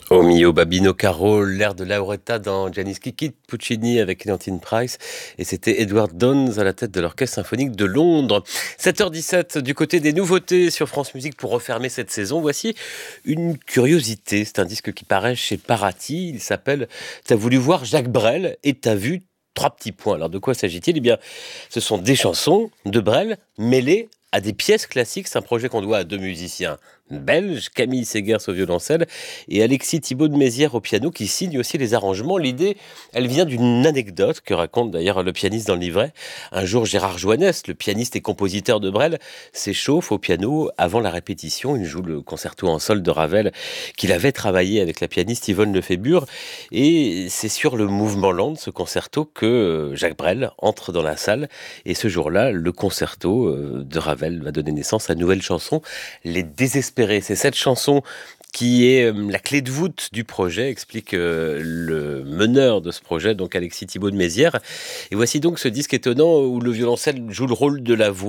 Au mio Babino Caro, l'air de Lauretta dans Janis Kikit, Puccini avec Clémentine Price, et c'était Edward Downes à la tête de l'Orchestre Symphonique de Londres. 7h17 du côté des nouveautés sur France Musique pour refermer cette saison. Voici une curiosité, c'est un disque qui paraît chez Paraty, il s'appelle « T'as voulu voir Jacques Brel et t'as vu trois petits points ». Alors de quoi s'agit-il ? Eh bien, ce sont des chansons de Brel mêlées à des pièces classiques. C'est un projet qu'on doit à deux musiciens belges, Camille Segers au violoncelle et Alexis Thibault de Mézières au piano, qui signe aussi les arrangements. L'idée, elle vient d'une anecdote que raconte d'ailleurs le pianiste dans le livret. Un jour, Gérard Joannès, le pianiste et compositeur de Brel, s'échauffe au piano avant la répétition. Il joue le concerto en sol de Ravel qu'il avait travaillé avec la pianiste Yvonne Lefébure. Et c'est sur le mouvement lent de ce concerto que Jacques Brel entre dans la salle. Et ce jour-là, le concerto de Ravel va donner naissance à une nouvelle chanson, Les Désespérés. C'est cette chanson qui est la clé de voûte du projet, explique le meneur de ce projet, donc Alexis Thibault de Mézières. Et voici donc ce disque étonnant où le violoncelle joue le rôle de la voix.